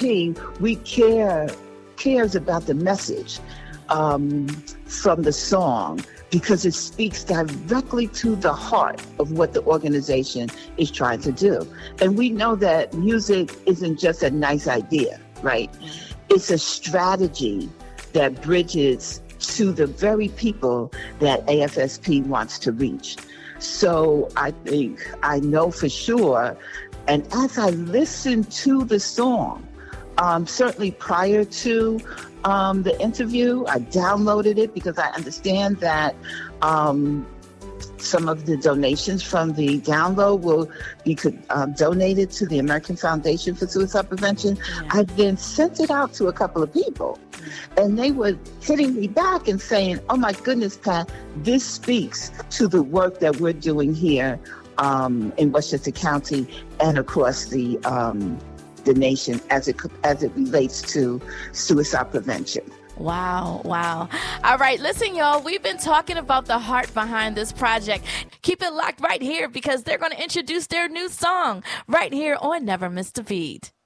AFSP, we cares about the message from the song, because it speaks directly to the heart of what the organization is trying to do. And we know that music isn't just a nice idea, right? It's a strategy that bridges to the very people that AFSP wants to reach. So I know for sure, and as I listened to the song, certainly prior to the interview, I downloaded it because I understand that some of the donations from the download will be donated to the American Foundation for Suicide Prevention. Yeah. I then sent it out to a couple of people, and they were hitting me back and saying, "Oh my goodness, Pat, this speaks to the work that we're doing here in Westchester County and across the nation as it relates to suicide prevention." Wow. All right, listen, y'all, we've been talking about the heart behind this project. Keep it locked right here because they're going to introduce their new song right here on Never Miss a Beat.